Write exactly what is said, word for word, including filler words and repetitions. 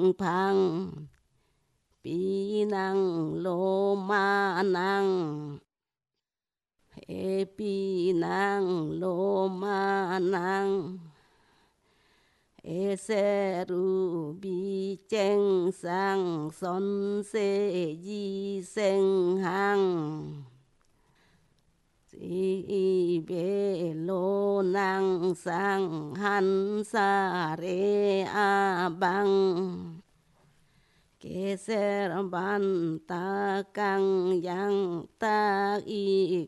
phang pi năng lô ma năng he pi năng lô ma năng e se ru bi cheng sang son se di sen hang si be lô năng sang han sa re a bang ke ser ban ta kang yang ta i